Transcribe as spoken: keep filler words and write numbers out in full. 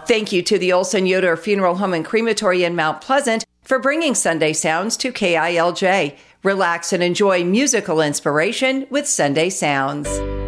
Thank you to the Olson Yoder Funeral Home and Crematory in Mount Pleasant for bringing Sunday Sounds to K I L J. Relax and enjoy musical inspiration with Sunday Sounds.